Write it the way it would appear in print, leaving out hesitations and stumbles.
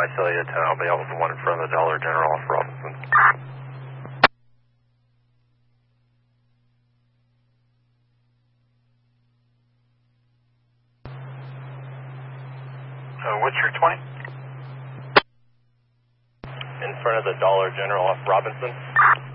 Visalia 10, I'll be out with the one in front of the Dollar General off Robinson. What's your 20? In front of the Dollar General off Robinson.